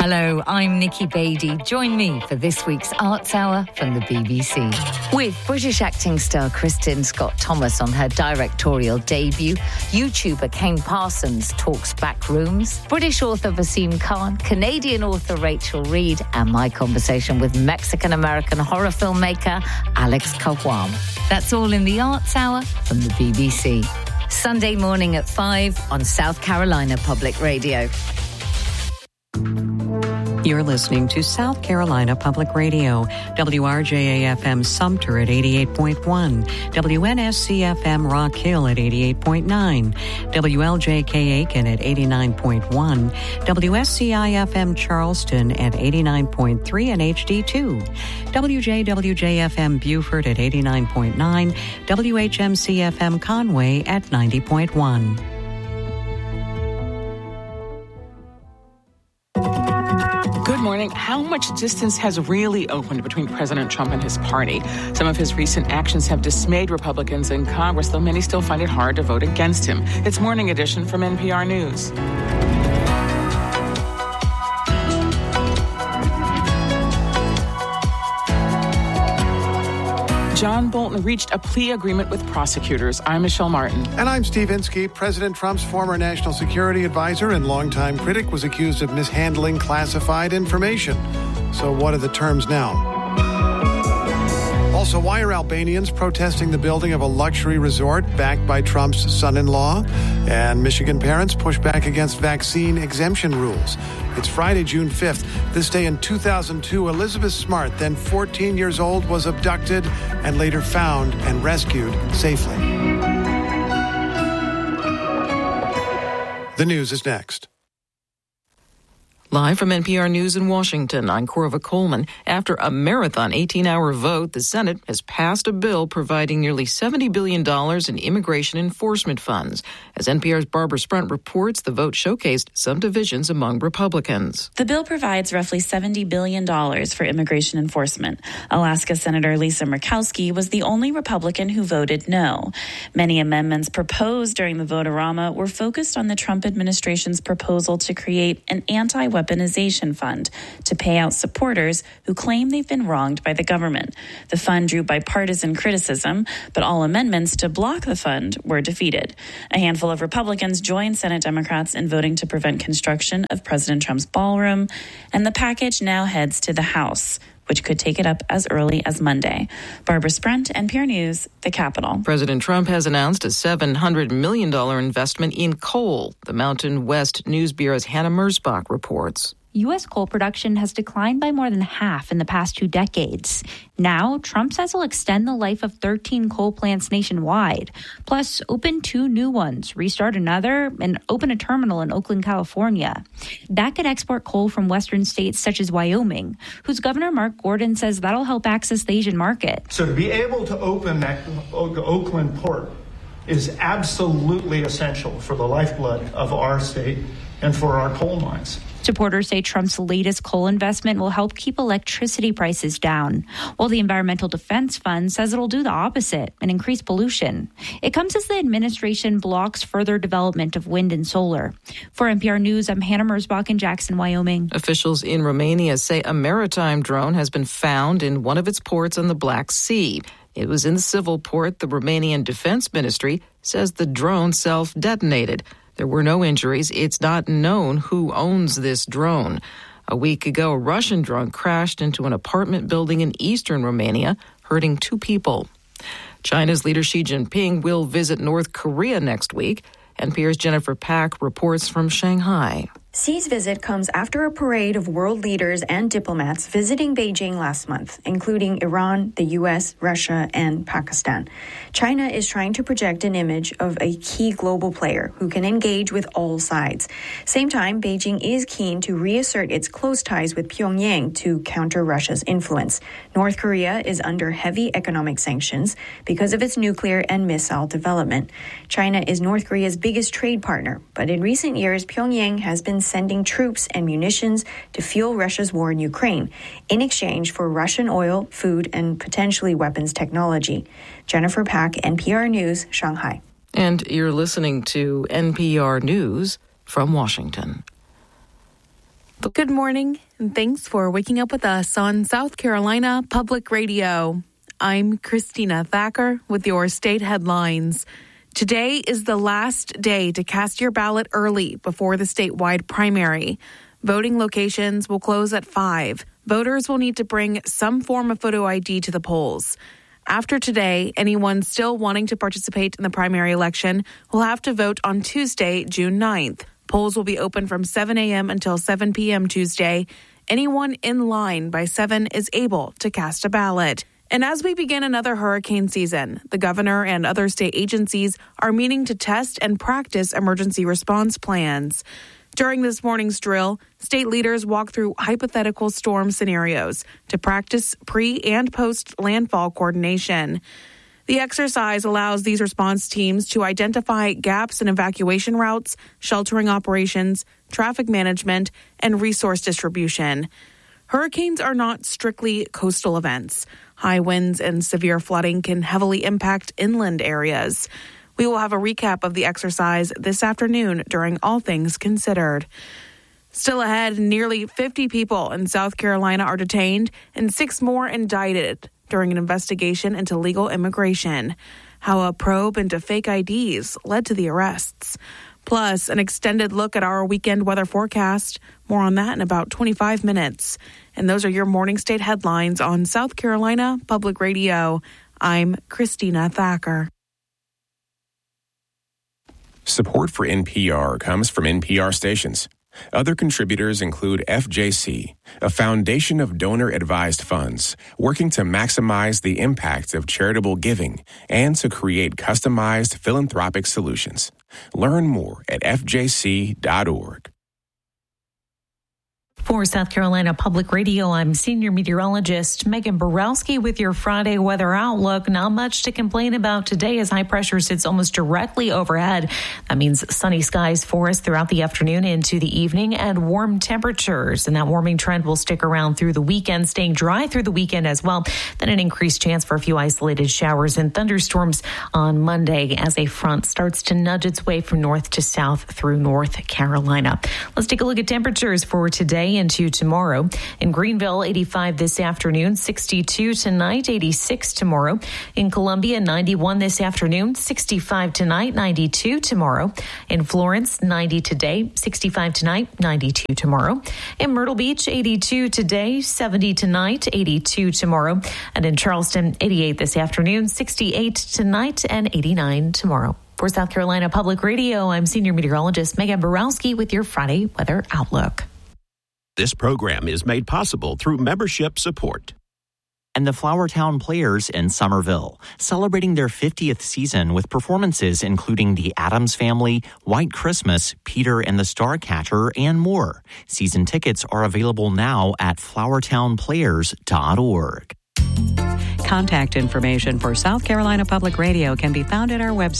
Hello, I'm Nikki Beattie. Join me for this week's Arts Hour from the BBC. With British acting star Kristin Scott Thomas on her directorial debut, YouTuber Kane Parsons talks Backrooms, British author Wasim Khan, Canadian author Rachel Reed, and my conversation with Mexican-American horror filmmaker Alex Cahuam. That's all in the Arts Hour from the BBC. Sunday morning at 5 on South Carolina Public Radio. You're listening to South Carolina Public Radio, WRJA-FM Sumter at 88.1, WNSC-FM Rock Hill at 88.9, WLJK Aiken at 89.1, WSCI-FM Charleston at 89.3 and HD2, WJWJ-FM Beaufort at 89.9, WHMC-FM Conway at 90.1. Good morning. How much distance has really opened between President Trump and his party? Some of his recent actions have dismayed Republicans in Congress, though many still find it hard to vote against him. It's Morning Edition from NPR News. John Bolton reached a plea agreement with prosecutors. I'm Michelle Martin. And I'm Steve Inskeep. President Trump's former national security advisor and longtime critic was accused of mishandling classified information. So what are the terms now? Also, why are Albanians protesting the building of a luxury resort backed by Trump's son-in-law? And Michigan parents push back against vaccine exemption rules. It's Friday, June 5th. This day in 2002, Elizabeth Smart, then 14 years old, was abducted and later found and rescued safely. The news is next. Live from NPR News in Washington, I'm Corva Coleman. After a marathon 18-hour vote, the Senate has passed a bill providing nearly $70 billion in immigration enforcement funds. As NPR's Barbara Sprunt reports, the vote showcased some divisions among Republicans. The bill provides roughly $70 billion for immigration enforcement. Alaska Senator Lisa Murkowski was the only Republican who voted no. Many amendments proposed during the vote-a-rama were focused on the Trump administration's proposal to create an anti-weaponization fund to pay out supporters who claim they've been wronged by the government. The fund drew bipartisan criticism, but all amendments to block the fund were defeated. A handful of Republicans joined Senate Democrats in voting to prevent construction of President Trump's ballroom, and the package now heads to the House, which could take it up as early as Monday. Barbara Sprunt, NPR News, the Capitol. President Trump has announced a $700 million investment in coal. The Mountain West News Bureau's Hannah Merzbach reports. U.S. coal production has declined by more than half in the past 2 decades. Now, Trump says he'll extend the life of 13 coal plants nationwide, plus open 2 new ones, restart another, and open a terminal in Oakland, California. That could export coal from western states such as Wyoming, whose Governor Mark Gordon says that'll help access the Asian market. So to be able to open that Oakland port is absolutely essential for the lifeblood of our state and for our coal mines. Supporters say Trump's latest coal investment will help keep electricity prices down, while the Environmental Defense Fund says it'll do the opposite and increase pollution. It comes as the administration blocks further development of wind and solar. For NPR News, I'm Hannah Merzbach in Jackson, Wyoming. Officials in Romania say a maritime drone has been found in one of its ports on the Black Sea. It was in the civil port. The Romanian Defense Ministry says the drone self-detonated. There were no injuries. It's not known who owns this drone. A week ago, a Russian drone crashed into an apartment building in eastern Romania, hurting 2 people. China's leader Xi Jinping will visit North Korea next week. NPR's Jennifer Pack reports from Shanghai. Xi's visit comes after a parade of world leaders and diplomats visiting Beijing last month, including Iran, the U.S., Russia, and Pakistan. China is trying to project an image of a key global player who can engage with all sides. Same time, Beijing is keen to reassert its close ties with Pyongyang to counter Russia's influence. North Korea is under heavy economic sanctions because of its nuclear and missile development. China is North Korea's biggest trade partner, but in recent years, Pyongyang has been sending troops and munitions to fuel Russia's war in Ukraine in exchange for Russian oil, food, and potentially weapons technology. Jennifer Pack, NPR News, Shanghai. And you're listening to NPR News from Washington. Good morning, and thanks for waking up with us on South Carolina Public Radio. I'm Christina Thacker with your state headlines. Today is the last day to cast your ballot early before the statewide primary. Voting locations will close at 5. Voters will need to bring some form of photo ID to the polls. After today, anyone still wanting to participate in the primary election will have to vote on Tuesday, June 9th. Polls will be open from 7 a.m. until 7 p.m. Tuesday. Anyone in line by 7 is able to cast a ballot. And as we begin another hurricane season, the governor and other state agencies are meeting to test and practice emergency response plans. During this morning's drill, state leaders walk through hypothetical storm scenarios to practice pre- and post-landfall coordination. The exercise allows these response teams to identify gaps in evacuation routes, sheltering operations, traffic management, and resource distribution. Hurricanes are not strictly coastal events. High winds and severe flooding can heavily impact inland areas. We will have a recap of the exercise this afternoon during All Things Considered. Still ahead, nearly 50 people in South Carolina are detained and 6 more indicted during an investigation into legal immigration. How a probe into fake IDs led to the arrests. Plus, an extended look at our weekend weather forecast. More on that in about 25 minutes. And those are your morning state headlines on South Carolina Public Radio. I'm Christina Thacker. Support for NPR comes from NPR stations. Other contributors include FJC, a foundation of donor-advised funds working to maximize the impact of charitable giving and to create customized philanthropic solutions. Learn more at fjc.org. For South Carolina Public Radio, I'm senior meteorologist Megan Borowski with your Friday weather outlook. Not much to complain about today as high pressure sits almost directly overhead. That means sunny skies for us throughout the afternoon into the evening and warm temperatures. And that warming trend will stick around through the weekend, staying dry through the weekend as well. Then an increased chance for a few isolated showers and thunderstorms on Monday as a front starts to nudge its way from north to south through North Carolina. Let's take a look at temperatures for today into tomorrow. In Greenville, 85 this afternoon, 62 tonight, 86 tomorrow. In Columbia, 91 this afternoon, 65 tonight, 92 tomorrow. In Florence, 90 today, 65 tonight, 92 tomorrow. In Myrtle Beach, 82 today, 70 tonight, 82 tomorrow. And in Charleston, 88 this afternoon, 68 tonight, and 89 tomorrow. For South Carolina Public Radio, I'm senior meteorologist Megan Borowski with your Friday weather outlook. This program is made possible through membership support. And the Flowertown Players in Somerville, celebrating their 50th season with performances including The Addams Family, White Christmas, Peter and the Starcatcher, and more. Season tickets are available now at flowertownplayers.org. Contact information for South Carolina Public Radio can be found at our website,